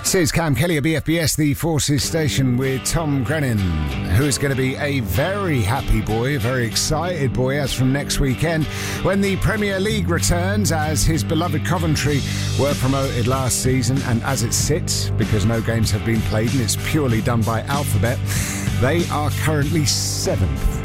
This is Cam Kelly at BFBS, the Forces Station, with Tom Grennan, who's going to be a very happy boy, a very excited boy, as from next weekend, when the Premier League returns, as his beloved Coventry were promoted last season, and as it sits, because no games have been played and it's purely done by alphabet, they are currently 7th.